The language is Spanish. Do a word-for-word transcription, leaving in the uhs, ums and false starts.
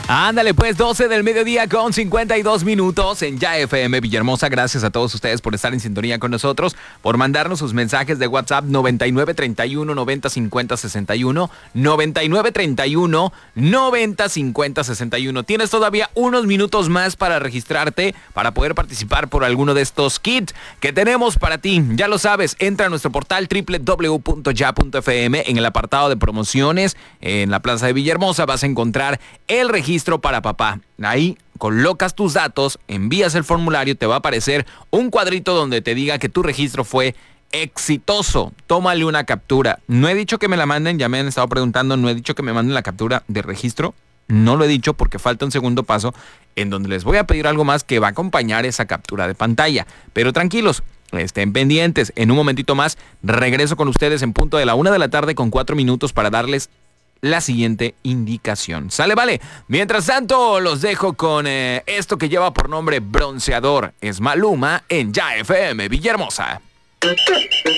Ándale, pues doce del mediodía con cincuenta y dos minutos en Ya F M Villahermosa. Gracias a todos ustedes por estar en sintonía con nosotros, por mandarnos sus mensajes de WhatsApp noventa y nueve treinta y uno noventa cincuenta sesenta y uno, noventa y nueve treinta y uno noventa cincuenta sesenta y uno. Tienes todavía unos minutos más para registrarte, para poder participar por alguno de estos kits que tenemos para ti. Ya lo sabes, entra a nuestro portal doble u doble u doble u punto ya punto f m. En el apartado de promociones, en la Plaza de Villahermosa, vas a encontrar el registro para papá. Ahí colocas tus datos, envías el formulario, te va a aparecer un cuadrito donde te diga que tu registro fue exitoso. Tómale una captura. No he dicho que me la manden, ya me han estado preguntando, no he dicho que me manden la captura de registro. No lo he dicho porque falta un segundo paso en donde les voy a pedir algo más que va a acompañar esa captura de pantalla. Pero tranquilos, estén pendientes. En un momentito más regreso con ustedes en punto de la una de la tarde con cuatro minutos para darles la siguiente indicación. ¿Sale? Vale. Mientras tanto, los dejo con eh, esto que lleva por nombre Bronceador. Es Maluma en Ya F M Villahermosa.